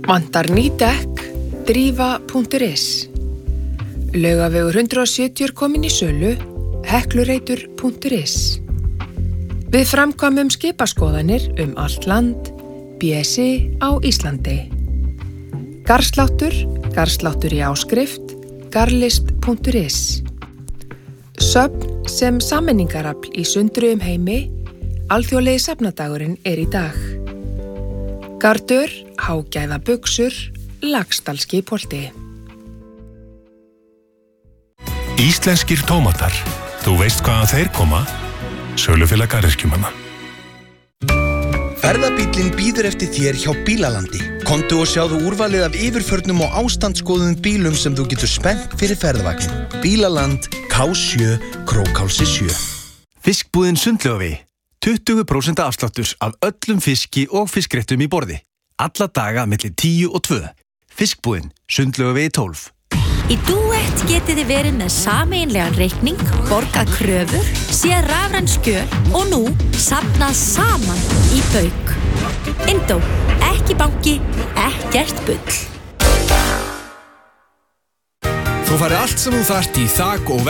Vantar ný dekk, drífa.is. Laugavegur 170 komin í sölu, heklureitur.is. Við framkvæmum skipaskoðanir allt land, BSI á Íslandi. Garðsláttur í áskrift, garlist.is. Söfn sem sammenningarafl í sundruðum heimi, alþjóðlegi safnadagurinn í dag. Gardur, hágæða buxur, Laxdalski polti. Íslenskir tómatar. Þú veist hvaðan þeir koma? Sölufélag garðyrkjumanna. Ferðabíllinn bíður eftir þér hjá Bílalandi. Komdu og sjáðu úrvalið af yfirförnum og ástandsskoðuðum bílum sem þú getur spennt fyrir ferðavagnin. Bílaland, K7, Krókhálsi 7. Fiskbúðin Sundlaugavegi. 20% afsláttur af öllum fiski og fiskréttum í borði. Alla daga milli 10 og 2. Fiskbúðin Sundlaugavegi 12. Í Duett getið þið verið með sameiginlegan reikning, borgað kröfur, séð rafræn skjöl og nú safnað saman í bauk. Indó, ekki banki, ekkert bull. Þú færð allt sem þú þarft í þak og